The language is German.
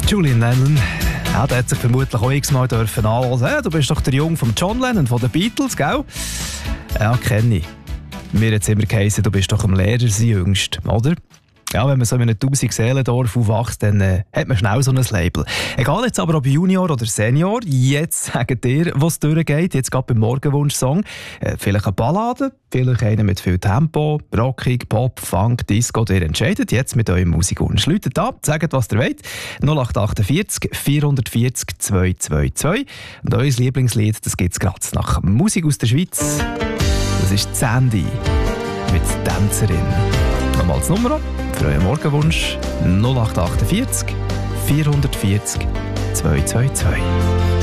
Julian Lennon, ja, der hat sich vermutlich auch x-mal anhören. Du bist doch der Junge von John Lennon, von den Beatles, gell? Ja, kenne ich. Mir hat es immer geheißen, du bist doch am Lehrer sein Jüngst, oder? Ja, wenn man so in einem 1000-Seelendorf aufwächst, dann hat man schnell so ein Label. Egal jetzt aber ob Junior oder Senior, jetzt sagt ihr, was durchgeht. Jetzt gerade beim Morgenwunsch-Song. Vielleicht eine Ballade, vielleicht eine mit viel Tempo, rockig, Pop, Funk, Disco. Ihr entscheidet jetzt mit eurem Musikwunsch. Läutet ab, sagt, was ihr wollt. 0848 440 222. Und euer Lieblingslied, das gibt es gerade nach Musik aus der Schweiz. Das ist Sandy mit Tänzerin. Nochmal das Nummer für euren Morgenwunsch 0848 440 222.